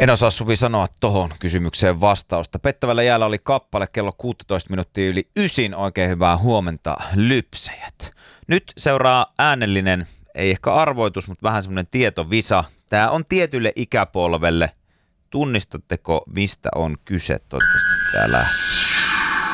En osaa Suvi sanoa tohon kysymykseen vastausta. Pettävällä jäällä oli kappale kello 16 minuuttia yli 9. Oikein hyvää huomenta, lypsäjät. Nyt seuraa äänellinen, ei ehkä arvoitus, mutta vähän semmoinen tietovisa. Tämä on tietylle ikäpolvelle. Tunnistatteko, mistä on kyse? Toivottavasti tää lähtee.